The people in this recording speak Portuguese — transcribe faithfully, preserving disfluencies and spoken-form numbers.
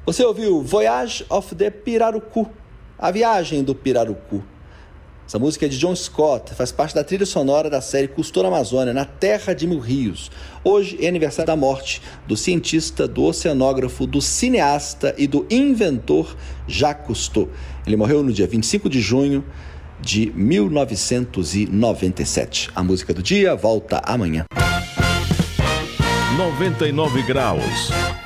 Você ouviu Voyage of the Pirarucu, A Viagem do Pirarucu. Essa música é de John Scott, faz parte da trilha sonora da série Cousteau na Amazônia, Na Terra de Mil Rios. Hoje é aniversário da morte do cientista, do oceanógrafo, do cineasta e do inventor Jacques Cousteau. Ele morreu no dia vinte e cinco de junho de mil novecentos e noventa e sete. A música do dia volta amanhã. noventa e nove graus.